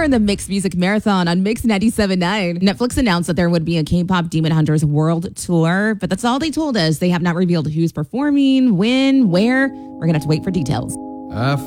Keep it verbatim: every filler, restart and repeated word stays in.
in the Mixed Music Marathon on Mix ninety-seven point nine. Netflix announced that there would be a K-pop Demon Hunters world tour, but that's all they told us. They have not revealed who's performing, when, where. We're going to have to wait for details. Uh,